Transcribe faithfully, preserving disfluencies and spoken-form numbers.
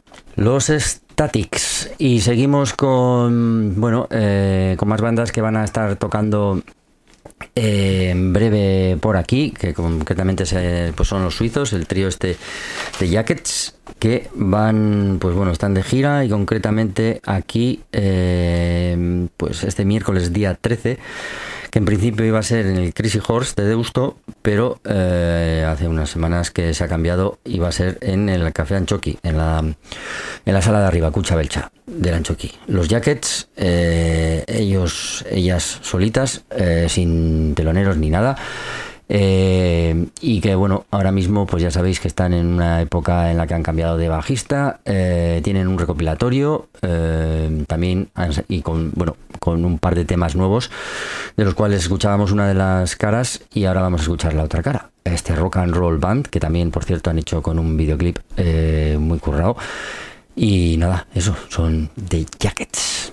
Los Statics. Y seguimos con, bueno, eh, con más bandas que van a estar tocando eh, en breve por aquí, que concretamente se, pues son los suizos, el trío este de Jackets, que van, pues bueno, están de gira y concretamente aquí, eh, pues este miércoles día trece, que en principio iba a ser en el Crazy Horse de Deusto, pero eh, hace unas semanas que se ha cambiado, iba a ser en el Café Anchoqui, en la, en la sala de arriba, Cucha Belcha, del Anchoqui. Los Jackets, eh, ellos, ellas solitas, eh, sin teloneros ni nada. Eh, y que bueno, ahora mismo pues ya sabéis que están en una época en la que han cambiado de bajista, eh, tienen un recopilatorio eh, también, y con bueno con un par de temas nuevos, de los cuales escuchábamos una de las caras y ahora vamos a escuchar la otra cara, este Rock and Roll Band, que también por cierto han hecho con un videoclip eh, muy currado. Y nada, eso, son The Jackets.